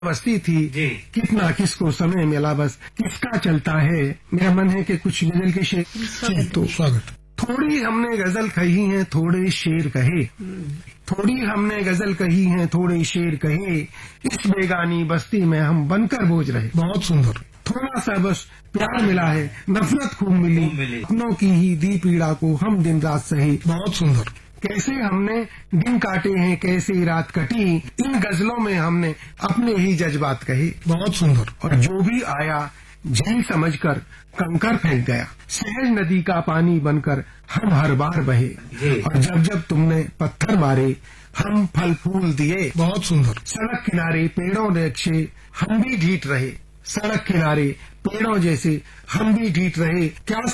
बस्ती थी कितना किसको समय मिला बस किसका चलता है। मेरा मन है कि कुछ गजल के शेर तो स्वागत। थोड़ी हमने गजल कही है थोड़े शेर कहे, थोड़ी हमने गजल कही है थोड़े शेर कहे, इस बेगानी बस्ती में हम बनकर बोझ रहे। बहुत सुंदर। थोड़ा सा बस प्यार मिला है नफरत खूब मिली, अपनों की ही दी पीड़ा को हम दिन रात सहे। बहुत सुंदर। कैसे हमने दिन काटे हैं कैसे रात कटी, इन गजलों में हमने अपने ही जज्बात कहे। बहुत सुंदर। और जो भी आया झील समझकर कंकर फेंक गया, सहज नदी का पानी बनकर हम हर बार बहे, और जब जब तुमने पत्थर मारे हम फल फूल दिए। बहुत सुंदर। सड़क किनारे पेड़ों नक्शे हम भी ढीठ रहे, सड़क किनारे पेड़ों जैसे हम भी ढीठ रहे।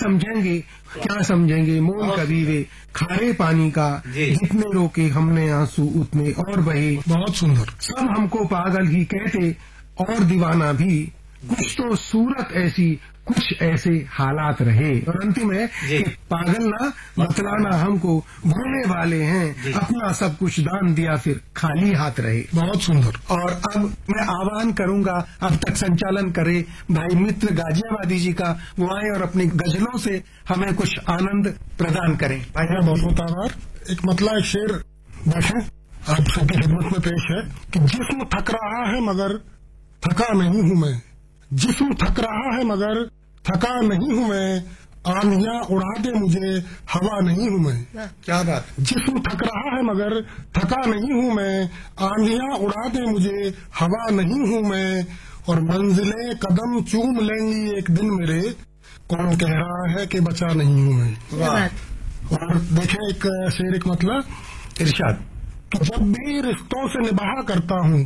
क्या समझेंगे मोल कभी वे खारे पानी का, जितने रोके हमने आंसू उतने और बहे। बहुत सुंदर। सब हमको पागल ही कहते और दीवाना भी, कुछ तो सूरत ऐसी कुछ ऐसे हालात रहे। और अंतिम है कि पागल ना बतलाना हमको भोले वाले हैं, अपना सब कुछ दान दिया फिर खाली हाथ रहे। बहुत सुंदर। और अब मैं आह्वान करूंगा अब तक संचालन करे भाई मित्र गाजियाबादी जी का, वो आए और अपनी गजलों से हमें कुछ आनंद प्रदान करें। भाई बहुत बहुत आभार। एक मतलब एक शेर देखें आप सबकी खिदमत में पेश है कि जिस्म थक रहा है मगर थका नहीं हूं मैं, जिस्म थक रहा है मगर थका नहीं हूं मैं, आंधियां उड़ा दे मुझे हवा नहीं हूं मैं। क्या बात। जिस्म थक रहा है मगर थका नहीं हूं मैं, आंधियां उड़ा दे मुझे हवा नहीं हूं मैं, और मंजिलें कदम चूम लेंगी एक दिन मेरे, कौन कह रहा है कि बचा नहीं हूं मैं। वाह। और देखें एक शेर एक मतलब इरशाद कि जब भी रिश्तों से निभाह करता हूँ,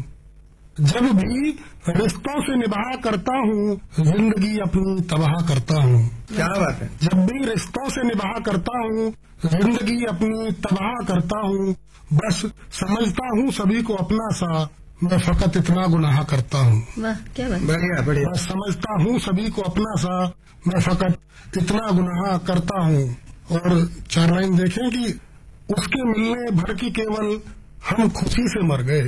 जब भी रिश्तों से निभाह करता हूँ, जिंदगी अपनी तबाह करता हूँ। क्या बात है। जब भी रिश्तों से निभाह करता हूँ, जिंदगी अपनी तबाह करता हूँ, बस समझता हूँ सभी को अपना सा, मैं फकत इतना गुनाह करता हूँ। क्या बात। बढ़िया बढ़िया। बस समझता हूँ सभी को अपना सा, मैं फकत इतना गुनाह करता हूँ। और चार लाइन देखें कि उसके मिलने भर की केवल हम खुशी से मर गए,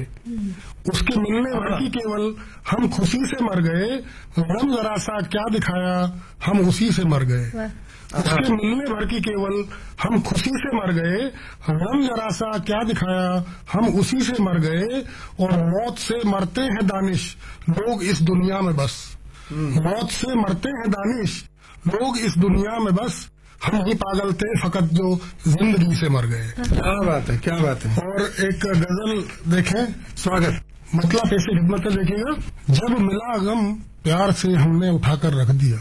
उसके मिलने भर की केवल हम खुशी से मर गए, गम जरा सा क्या दिखाया हम उसी से मर गए। उसके मिलने भर की केवल हम खुशी से मर गए, गम जरा सा क्या दिखाया हम उसी से मर गए, और मौत से मरते हैं दानिश लोग इस दुनिया में बस, मौत से मरते हैं दानिश लोग इस दुनिया में बस, हम ही पागल थे फकत जो जिंदगी से मर गए। क्या बात है क्या बात है। और एक गजल देखें स्वागत, मतलब ऐसे खिदमत देखिएगा। जब मिला गम प्यार से हमने उठाकर रख दिया,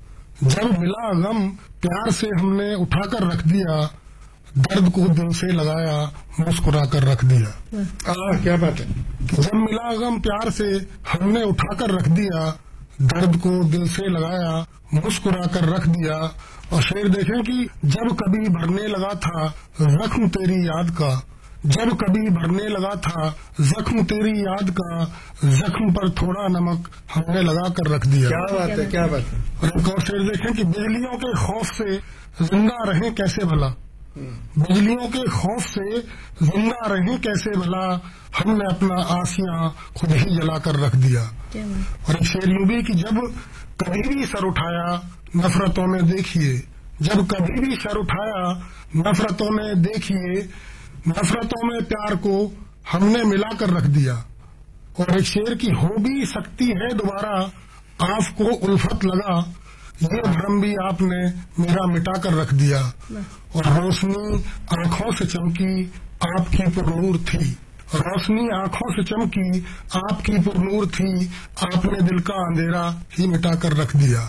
जब मिला गम प्यार से हमने उठाकर रख दिया, दर्द को दिल से लगाया मुस्कुरा कर रख दिया। क्या बात है। जब मिला गम प्यार से हमने उठाकर रख दिया, दर्द को दिल से लगाया मुस्कुरा कर रख दिया। और शेर देखें कि जब कभी भरने लगा था जख्म तेरी याद का, जब कभी भरने लगा था जख्म तेरी याद का, जख्म पर थोड़ा नमक हमने लगा कर रख दिया। क्या बात है क्या बात है। और एक और शेर देखें कि बिजलियों के खौफ से जिंदा रहें कैसे भला, बिजलियों के खौफ से जिंदा रहें कैसे भला, हमने अपना आसियां खुद ही जलाकर रख दिया। और एक शेर यूं भी कि जब कभी भी सर उठाया नफरतों में देखिए, जब कभी भी सर उठाया नफरतों में देखिए, नफरतों में प्यार को हमने मिलाकर रख दिया। और एक शेर की हो भी सकती है दोबारा आपको उल्फत लगा, ये भ्रम भी आपने मेरा मिटाकर रख दिया। और रोशनी आंखों से चमकी आपकी पुरनूर थी, रोशनी आंखों से चमकी आपकी पुरनूर थी, आपने दिल का अंधेरा ही मिटाकर रख दिया।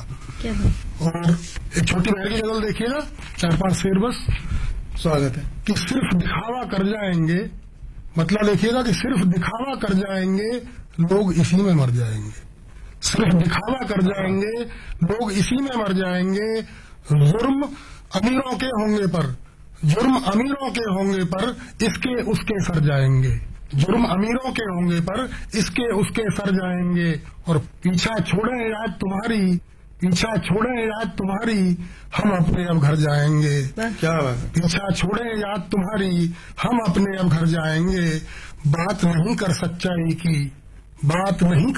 और एक छोटी बहन की गजल देखिएगा, 4-5 शेर बस स्वागत है कि सिर्फ दिखावा कर जाएंगे, मतलब देखिएगा कि सिर्फ दिखावा कर जाएंगे लोग इसी में मर जाएंगे, सिर्फ दिखावा कर जाएंगे लोग इसी में मर जाएंगे, जुर्म अमीरों के होंगे पर, जुर्म अमीरों के होंगे पर इसके उसके सर जाएंगे, जुर्म अमीरों के होंगे पर इसके उसके सर जाएंगे। और पीछा छोड़े याद तुम्हारी, पीछा छोड़े याद तुम्हारी हम अपने अब घर जाएंगे। क्या बात है। पीछा छोड़े याद तुम्हारी हम अपने अब घर जाएंगे, बात नहीं कर सच्चाई की, बात नहीं